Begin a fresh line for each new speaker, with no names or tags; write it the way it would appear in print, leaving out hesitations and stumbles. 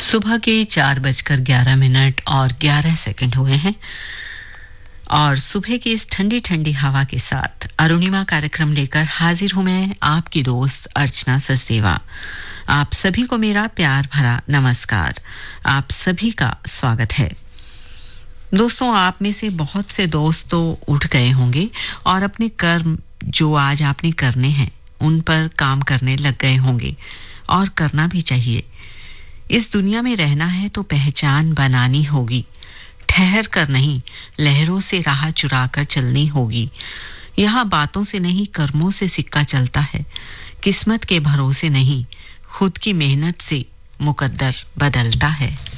सुबह के 4:11 और 11 सेकंड हुए हैं और सुबह की इस ठंडी ठंडी हवा के साथ अरुणिमा कार्यक्रम लेकर हाजिर हूं मैं, आपकी दोस्त अर्चना सचदेवा। आप सभी को मेरा प्यार भरा नमस्कार। आप सभी का स्वागत है। दोस्तों, आप में से बहुत से दोस्त तो उठ गए होंगे और अपने कर्म जो आज आपने करने हैं उन पर काम करने लग गए होंगे, और करना भी चाहिए। इस दुनिया में रहना है तो पहचान बनानी होगी, ठहर कर नहीं, लहरों से राह चुरा कर चलनी होगी। यहाँ बातों से नहीं, कर्मों से सिक्का चलता है। किस्मत के भरोसे नहीं, खुद की मेहनत से मुकद्दर बदलता है।